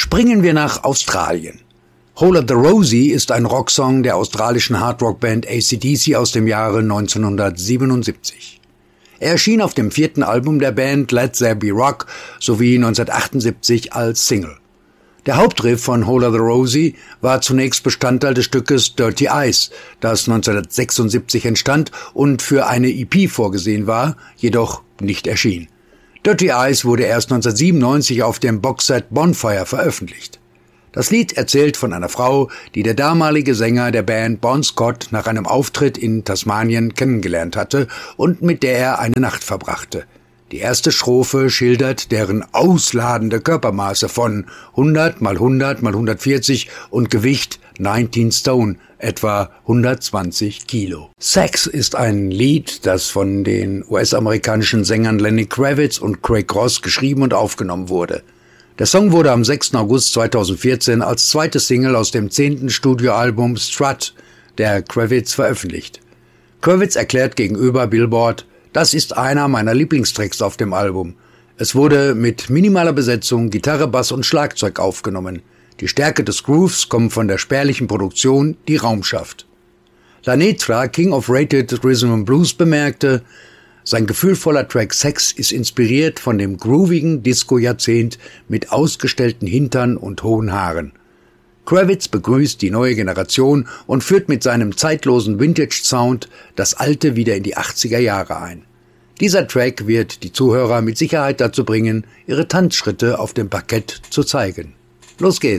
Springen wir nach Australien. Whole Lotta Rosie ist ein Rocksong der australischen Hardrock-Band AC/DC aus dem Jahre 1977. Er erschien auf dem 4. Album der Band Let There Be Rock sowie 1978 als Single. Der Hauptriff von Whole Lotta Rosie war zunächst Bestandteil des Stückes Dirty Eyes, das 1976 entstand und für eine EP vorgesehen war, jedoch nicht erschien. Dirty Eyes wurde erst 1997 auf dem Boxset Bonfire veröffentlicht. Das Lied erzählt von einer Frau, die der damalige Sänger der Band Bon Scott nach einem Auftritt in Tasmanien kennengelernt hatte und mit der er eine Nacht verbrachte. Die erste Strophe schildert deren ausladende Körpermaße von 100 mal 100 mal 140 und Gewicht 19 Stone, etwa 120 Kilo. Sex ist ein Lied, das von den US-amerikanischen Sängern Lenny Kravitz und Craig Ross geschrieben und aufgenommen wurde. Der Song wurde am 6. August 2014 als zweite Single aus dem 10. Studioalbum Strut der Kravitz veröffentlicht. Kravitz erklärt gegenüber Billboard: Das ist einer meiner Lieblingstracks auf dem Album. Es wurde mit minimaler Besetzung, Gitarre, Bass und Schlagzeug aufgenommen. Die Stärke des Grooves kommt von der spärlichen Produktion, die Raum schafft. Lanetra, King of Rated Rhythm and Blues, bemerkte: Sein gefühlvoller Track Sex ist inspiriert von dem groovigen Disco-Jahrzehnt mit ausgestellten Hintern und hohen Haaren. Kravitz begrüßt die neue Generation und führt mit seinem zeitlosen Vintage-Sound das Alte wieder in die 80er Jahre ein. Dieser Track wird die Zuhörer mit Sicherheit dazu bringen, ihre Tanzschritte auf dem Parkett zu zeigen. Los geht's!